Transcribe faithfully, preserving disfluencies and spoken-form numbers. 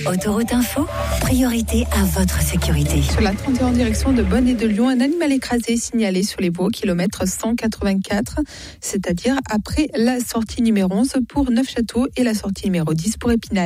Autoroute Info, priorité à votre sécurité. Sur la trente et un en direction de Bonne et de Lyon, un animal écrasé signalé sur les voies au kilomètre cent quatre-vingt-quatre, c'est-à-dire après la sortie numéro onze pour Neufchâteau et la sortie numéro dix pour Épinal.